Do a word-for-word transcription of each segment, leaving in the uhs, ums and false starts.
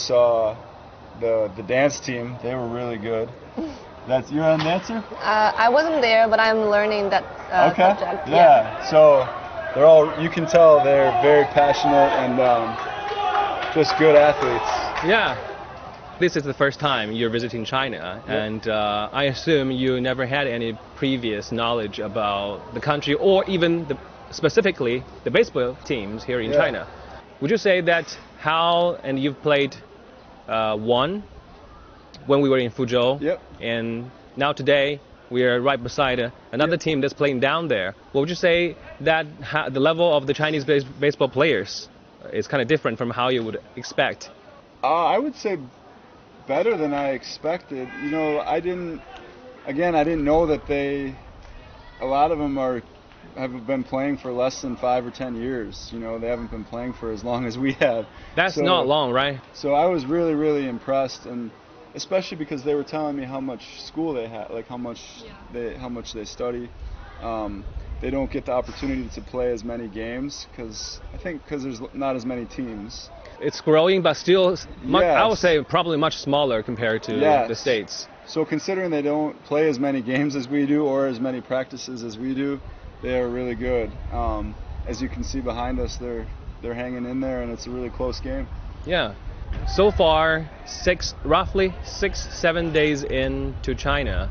saw the the dance team. They were really good. That's you're a dancer? Uh, I wasn't there, but I'm learning that uh, okay. subject. Yeah. yeah. So they're all. You can tell they're very passionate and um, just good athletes. Yeah. This is the first time you're visiting China, Yep. and uh, I assume you never had any previous knowledge about the country or even the, specifically the baseball teams here in Yeah. China. Would you say that how, and you've played uh, one when we were in Fuzhou, Yep. and now today we are right beside uh, another Yep. team that's playing down there. What would you say that ha- the level of the Chinese base- baseball players is kind of different from how you would expect? Uh, I would say better than I expected. You know, I didn't. Again, I didn't know that they. A lot of them are have been playing for less than five or ten years. You know, they haven't been playing for as long as we have. That's So- not long, right? So I was really, really impressed, and especially because they were telling me how much school they had, like how much they how much they study. Um, they don't get the opportunity to play as many games because I think because there's not as many teams. It's growing, but still, s- mu- I would Yes. say probably much smaller compared to Yes. the States. So considering they don't play as many games as we do or as many practices as we do, they are really good. Um, as you can see behind us, they're they're hanging in there, and it's a really close game. Yeah. So far, six, roughly six, seven days into China,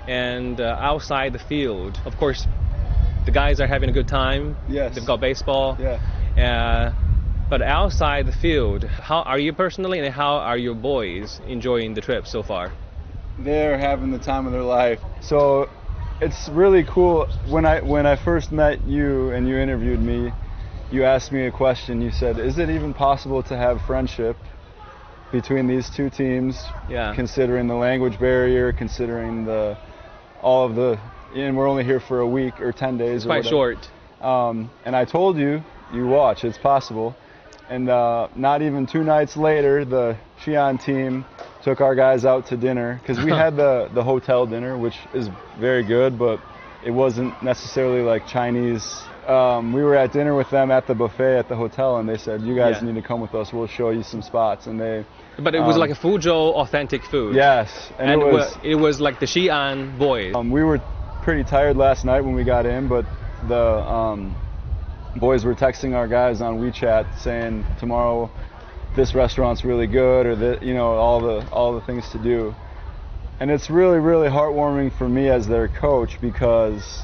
and uh, outside the field, of course, the guys are having a good time. Yes. They've got baseball. Yeah. Uh, but outside the field, how are you personally, and how are your boys enjoying the trip so far? They're having the time of their life. So it's really cool. When I when I first met you and you interviewed me, you asked me a question. You said, "Is it even possible to have friendship between these two teams?" Yeah. Considering the language barrier, considering the all of the, and we're only here for a week or ten days. It's or quite whatever. short. Um, and I told you, you watch, it's possible. And uh, not even two nights later, the Xi'an team took our guys out to dinner because we had the, the hotel dinner, which is very good, but it wasn't necessarily like Chinese. Um, we were at dinner with them at the buffet at the hotel, and they said, "You guys Yeah. need to come with us. We'll show you some spots." And they, But it was um, like a Fuzhou authentic food. yes, and, And it it was. was, it was like the Xi'an boys. Um, we were pretty tired last night when we got in, but the um, boys were texting our guys on WeChat saying tomorrow this restaurant's really good, or that, you know, all the all the things to do. And it's really, really heartwarming for me as their coach because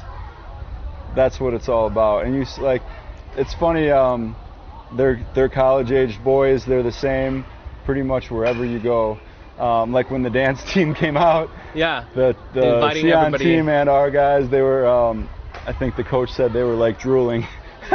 that's what it's all about. And you s- like, it's funny. Um, they're they're college-aged boys. They're the same pretty much wherever you go. Um, like when the dance team came out, Yeah. the the Inviting Xi'an everybody. team and our guys, they were. Um, I think the coach said they were like drooling.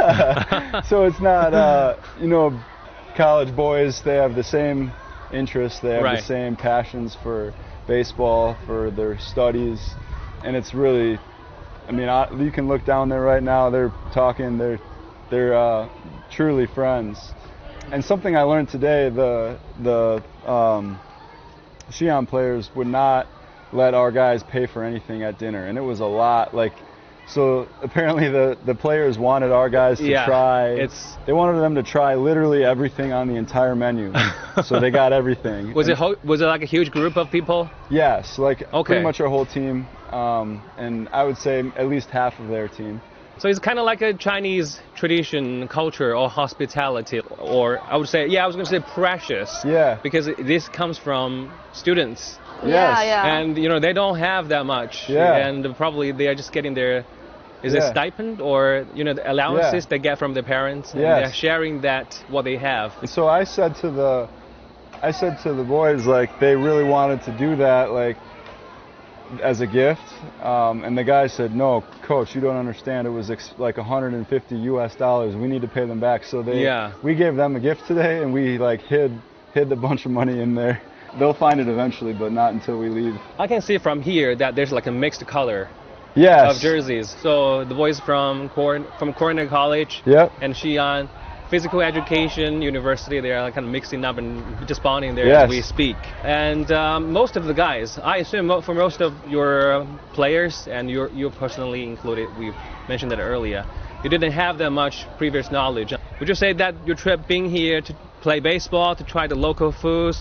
So it's not, uh, you know, college boys. They have the same interests. They have Right. the same passions for baseball, for their studies, and it's really. I mean, I, you can look down there right now. They're talking. They're they're uh, truly friends. And something I learned today: the the um, Xi'an players would not let our guys pay for anything at dinner, and it was a lot. Like, so apparently the the players wanted our guys to Yeah, try. it's- They wanted them to try literally everything on the entire menu, so they got everything. Was And it ho- was it like a huge group of people? Yes, like Okay. pretty much our whole team, um, and I would say at least half of their team. So it's kind of like a Chinese tradition, culture, or hospitality, or I would say, yeah, I was going to say precious. Yeah. Because it- this comes from students, Yes. Yeah, yeah. and you know they don't have that much, Yeah. and probably they are just getting their, is it Yeah. stipend or you know the allowances Yeah. they get from their parents, and Yes. they're sharing that what they have. And so I said to the, I said to the boys, like, they really wanted to do that, like, as a gift, um, and the guy said, "No, coach, you don't understand. It was ex- like one hundred fifty U S dollars. We need to pay them back." So they, Yeah. we gave them a gift today, and we like hid hid a bunch of money in there. They'll find it eventually, but not until we leave. I can see from here that there's like a mixed color Yes. of jerseys. So the boys from Corn from Cornell College Yep. and Xi'an Physical Education University, they are kind of mixing up and just bonding there Yes. as we speak. And um, most of the guys, I assume mo- for most of your players, and you're, you personally included, we mentioned that earlier, you didn't have that much previous knowledge. Would you say that your trip being here to play baseball, to try the local foods,